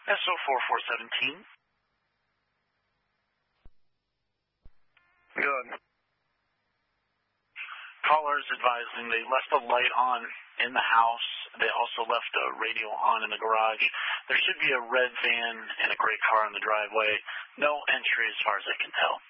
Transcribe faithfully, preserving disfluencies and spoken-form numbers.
S O four four seventeen. Good. Callers advising they left the light on in the house. They also left a radio on in the garage. There should be a red van and a gray car in the driveway. No entry as far as I can tell.